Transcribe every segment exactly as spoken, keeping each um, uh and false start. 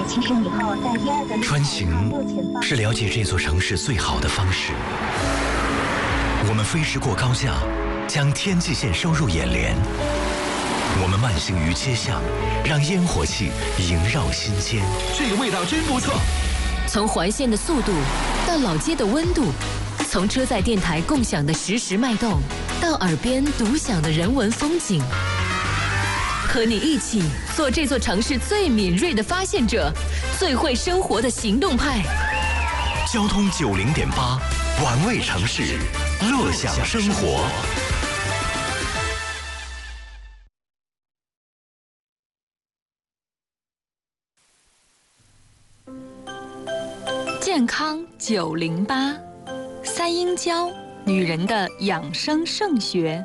起身以后，在第二个穿行是了解这座城市最好的方式。我们飞驰过高架，将天际线收入眼帘。我们慢行于街巷，让烟火气萦绕心间。 这个味道真不错。 从环线的速度到老街的温度，从车载电台共享的实时脉动，到耳边独享的人文风景。和你一起做这座城市最敏锐的发现者，最会生活的行动派。 交通九零点八，玩味城市，乐享生活。 健康九零八，三阴交，女人的养生圣学。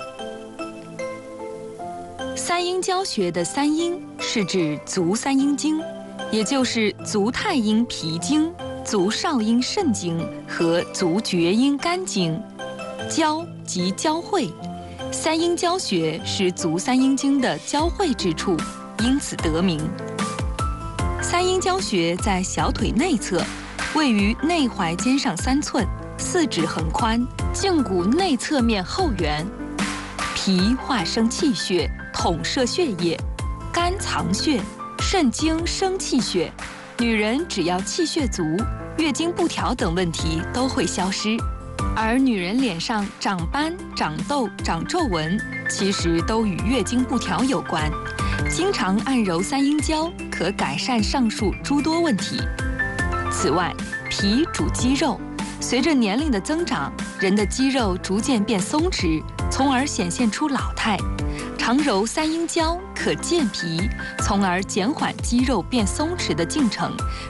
三阴交学的三阴是指足三阴经，也就是足太阴脾经、足少阴肾经和足厥阴肝经。交即交汇，三阴交穴是足三阴经的交汇之处，因此得名。三阴交穴在小腿内侧，位于内踝尖上三寸，四指横宽，胫骨内侧面后缘。脾化生气血，统摄血液；肝藏血，肾经生气血。女人只要气血足，月经不调等问题都会消失。而女人脸上长斑、长痘、长皱纹，其实都与月经不调有关。经常按揉三阴交，可改善上述诸多问题。此外，脾主肌肉，随着年龄的增长，人的肌肉逐渐变松弛，从而显现出老态。常揉三阴交可健脾，从而减缓肌肉变松弛的进程，